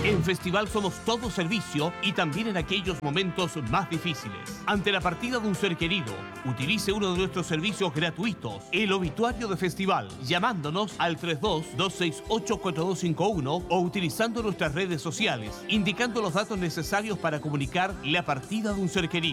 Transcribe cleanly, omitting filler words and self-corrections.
En Festival somos todo servicio y también en aquellos momentos más difíciles. Ante la partida de un ser querido, utilice uno de nuestros servicios gratuitos, el obituario de Festival, llamándonos al 32-268-4251 o utilizando nuestras redes sociales, indicando los datos necesarios para comunicar la partida de un ser querido.